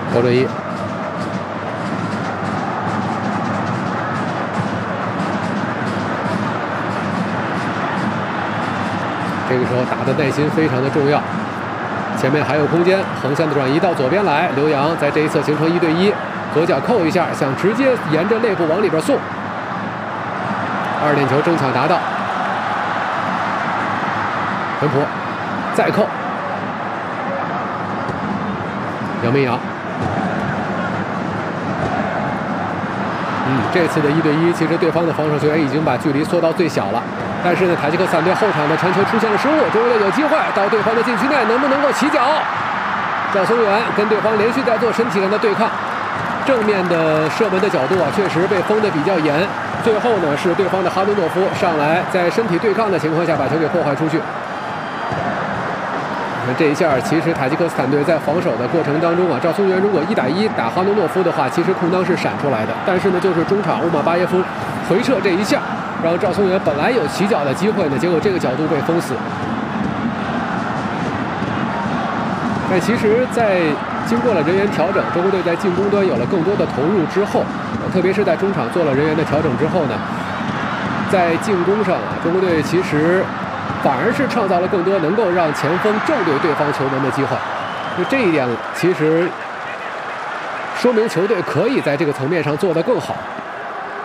侯准一，这个时候打的耐心非常的重要。前面还有空间，横向的转移到左边来，刘洋在这一侧形成1对1，左脚扣一下，想直接沿着肋部往里边送。2点球争抢达到，陈普再扣，杨明阳。这次的1对1，其实对方的防守球员已经把距离缩到最小了。但是呢，塔吉克斯坦队后场的传球出现了失误，中国队有机会到对方的禁区内，能不能够起脚？赵松元跟对方连续在做身体上的对抗，正面的射门的角度确实被封得比较严。最后呢，是对方的哈伦诺夫上来，在身体对抗的情况下把球给破坏出去。这一下，其实塔吉克斯坦队在防守的过程当中赵松元如果1打1打哈伦诺夫的话，其实空当是闪出来的。但是呢，就是中场乌马巴耶夫回撤这一下，让赵松元本来有起脚的机会呢，结果这个角度被封死。但其实，在经过了人员调整，中国队在进攻端有了更多的投入之后，特别是在中场做了人员的调整之后呢，在进攻上中国队其实反而是创造了更多能够让前锋正对对方球门的机会。就这一点，其实说明球队可以在这个层面上做得更好。